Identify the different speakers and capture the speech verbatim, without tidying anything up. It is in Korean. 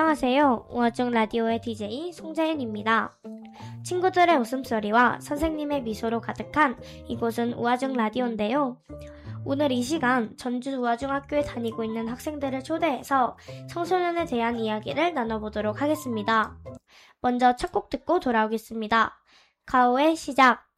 Speaker 1: 안녕하세요. 우아중 라디오의 디제이 송재윤입니다. 친구들의 웃음소리와 선생님의 미소로 가득한 이곳은 우아중 라디오인데요. 오늘 이 시간 전주 우아중학교에 다니고 있는 학생들을 초대해서 청소년에 대한 이야기를 나눠보도록 하겠습니다. 먼저 첫 곡 듣고 돌아오겠습니다. 가오의 시작.